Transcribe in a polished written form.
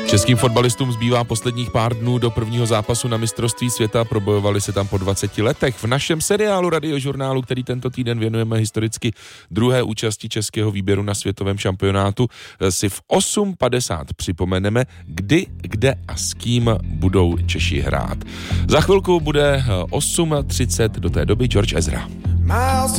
Českým fotbalistům zbývá posledních pár dnů do prvního zápasu na mistrovství světa, probojovali se tam po 20 letech. V našem seriálu Radiožurnálu, který tento týden věnujeme historicky druhé účasti českého výběru na světovém šampionátu, si v 8:50 připomeneme, kdy, kde a s kým budou Češi hrát. Za chvilku bude 8:30, do té doby George Ezra.